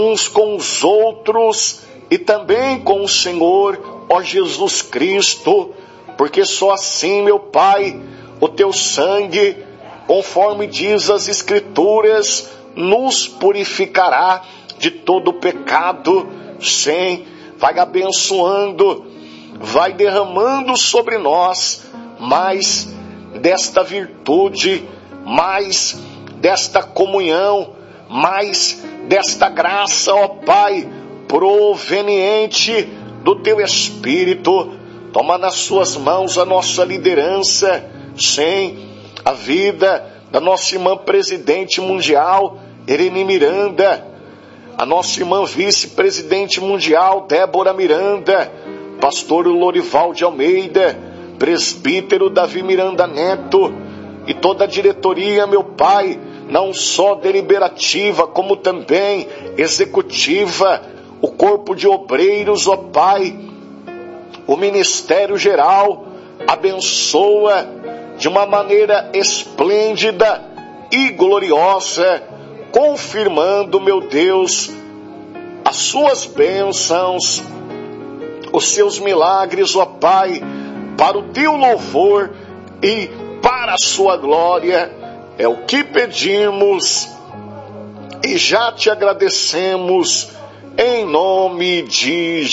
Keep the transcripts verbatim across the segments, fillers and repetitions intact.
uns com os outros e também com o Senhor, ó Jesus Cristo, porque só assim, meu Pai, o teu sangue, conforme diz as Escrituras, nos purificará de todo pecado. Sim, vai abençoando, vai derramando sobre nós mais desta virtude, mais desta comunhão, mais desta graça, ó Pai, proveniente do teu Espírito. Toma nas suas mãos a nossa liderança, sim, a vida da nossa irmã presidente mundial, Irene Miranda, a nossa irmã vice-presidente mundial, Débora Miranda, pastor Lorival de Almeida, presbítero Davi Miranda Neto, e toda a diretoria, meu Pai, não só deliberativa, como também executiva, o corpo de obreiros, ó Pai, o ministério geral, abençoa de uma maneira esplêndida e gloriosa, confirmando, meu Deus, as suas bênçãos, os seus milagres, ó Pai, para o teu louvor e para a sua glória. É o que pedimos e já te agradecemos em nome de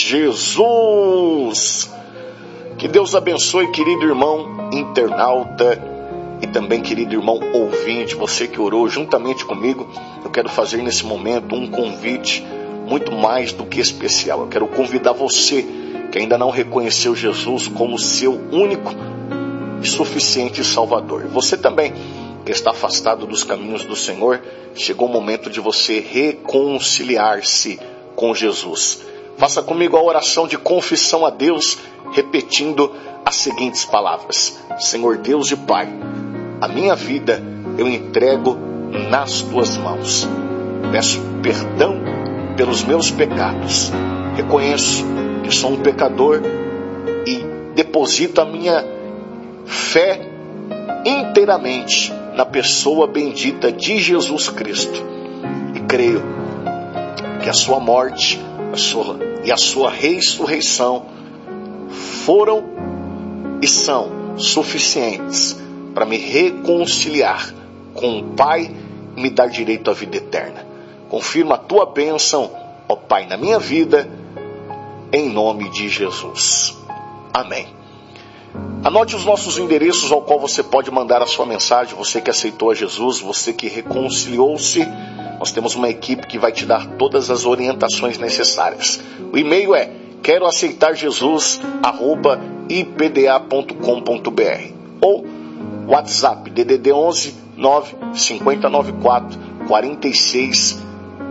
Jesus. Que Deus abençoe, querido irmão internauta e também querido irmão ouvinte, você que orou juntamente comigo. Eu quero fazer nesse momento um convite muito mais do que especial. Eu quero convidar você que ainda não reconheceu Jesus como seu único e suficiente Salvador. Você também que está afastado dos caminhos do Senhor, chegou o momento de você reconciliar-se com Jesus. Faça comigo a oração de confissão a Deus, repetindo as seguintes palavras: Senhor Deus e Pai, a minha vida eu entrego nas tuas mãos. Peço perdão pelos meus pecados. Reconheço que sou um pecador e deposito a minha fé inteiramente na pessoa bendita de Jesus Cristo. E creio que a sua morte a sua, e a sua ressurreição foram e são suficientes para me reconciliar com o Pai e me dar direito à vida eterna. Confirma a tua bênção, ó Pai, na minha vida, em nome de Jesus. Amém. Anote os nossos endereços ao qual você pode mandar a sua mensagem, você que aceitou a Jesus, você que reconciliou-se. Nós temos uma equipe que vai te dar todas as orientações necessárias. O e-mail é quero aceitar Jesus arroba i p d a ponto com ponto b r ou WhatsApp D D D onze nove cinco nove quatro quatro seis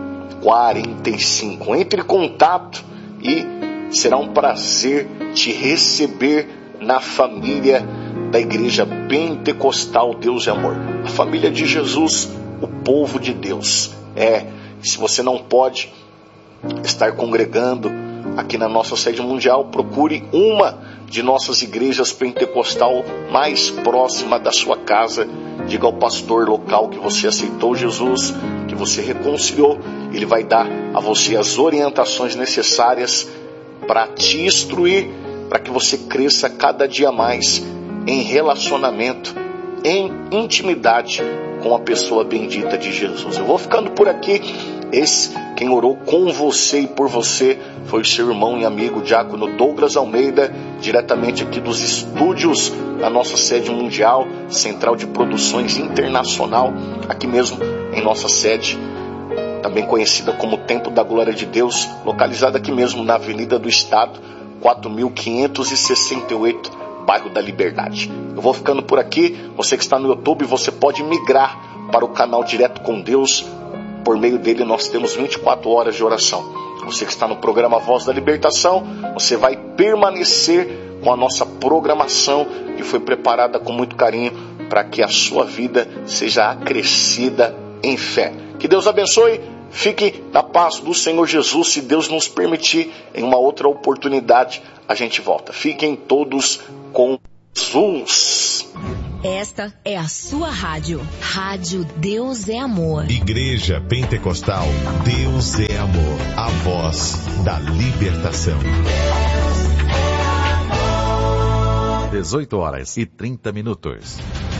quatro cinco. Entre em contato e será um prazer te receber na família da Igreja Pentecostal Deus e Amor, a família de Jesus, o povo de Deus. É, se você não pode estar congregando aqui na nossa sede mundial, procure uma de nossas igrejas pentecostal mais próxima da sua casa. Diga ao pastor local que você aceitou Jesus, que você reconciliou. Ele vai dar a você as orientações necessárias para te instruir, para que você cresça cada dia mais em relacionamento, em intimidade com a pessoa bendita de Jesus. Eu vou ficando por aqui. Esse, quem orou com você e por você, foi o seu irmão e amigo diácono Douglas Almeida, diretamente aqui dos estúdios da nossa sede mundial, Central de Produções Internacional, aqui mesmo em nossa sede, também conhecida como Templo da Glória de Deus, localizada aqui mesmo na Avenida do Estado, quatro mil quinhentos e sessenta e oito, bairro da Liberdade. Eu vou ficando por aqui. Você que está no YouTube, você pode migrar para o canal Direto com Deus. Por meio dele nós temos vinte e quatro horas de oração. Você que está no programa Voz da Libertação, você vai permanecer com a nossa programação que foi preparada com muito carinho para que a sua vida seja acrescida em fé. Que Deus abençoe. Fique na paz do Senhor Jesus. Se Deus nos permitir, em uma outra oportunidade a gente volta. Fiquem todos com Jesus. Esta é a sua rádio. Rádio Deus é Amor. Igreja Pentecostal Deus é Amor. A voz da libertação. dezoito horas e trinta minutos.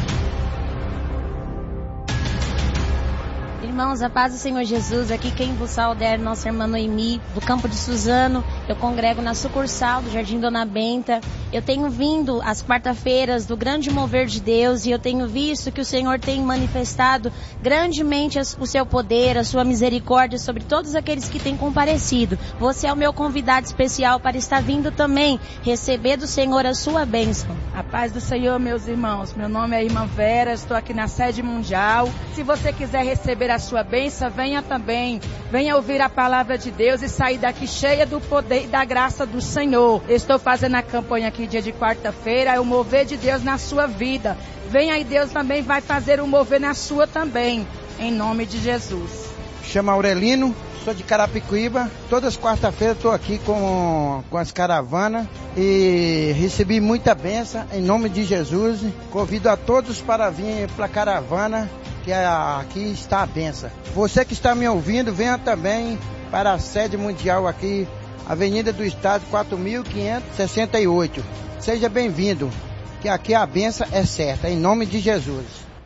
Irmãos, a paz do Senhor Jesus, aqui quem vos sauda é nossa irmã Noemi, do campo de Suzano. Eu congrego na sucursal do Jardim Dona Benta. Eu tenho vindo às quarta-feiras do grande mover de Deus e eu tenho visto que o Senhor tem manifestado grandemente o seu poder, a sua misericórdia sobre todos aqueles que têm comparecido. Você é o meu convidado especial para estar vindo também receber do Senhor a sua bênção. A paz do Senhor, meus irmãos. Meu nome é Irmã Vera, estou aqui na sede mundial. Se você quiser receber a sua bênção, venha também. Venha ouvir a palavra de Deus e sair daqui cheia do poder e da graça do Senhor. Estou fazendo a campanha aqui dia de quarta-feira, é o mover de Deus na sua vida. Venha e Deus também vai fazer o mover na sua também, em nome de Jesus. Chama Aurelino, sou de Carapicuíba. Todas as quarta-feiras estou aqui com, com as caravanas e recebi muita bênção em nome de Jesus. Convido a todos para vir para a caravana, que aqui está a bênção. Você que está me ouvindo, venha também para a sede mundial aqui, Avenida do Estado, quatro mil quinhentos e sessenta e oito. Seja bem-vindo, que aqui a bênção é certa, em nome de Jesus.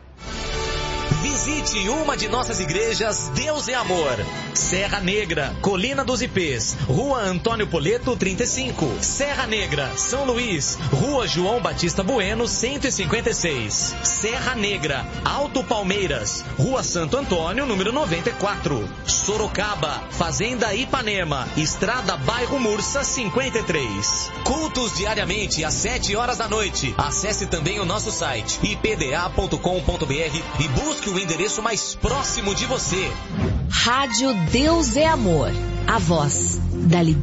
Visite uma de nossas igrejas, Deus é Amor. Serra Negra, Colina dos Ipês, Rua Antônio Poleto, trinta e cinco. Serra Negra, São Luís, Rua João Batista Bueno, cento e cinquenta e seis. Serra Negra, Alto Palmeiras, Rua Santo Antônio, número noventa e quatro. Sorocaba, Fazenda Ipanema, Estrada Bairro Mursa, cinquenta e três. Cultos diariamente às sete horas da noite. Acesse também o nosso site i p d a ponto com ponto b r e busque o endereço mais próximo de você. Rádio Deus é Amor. A voz da liberdade.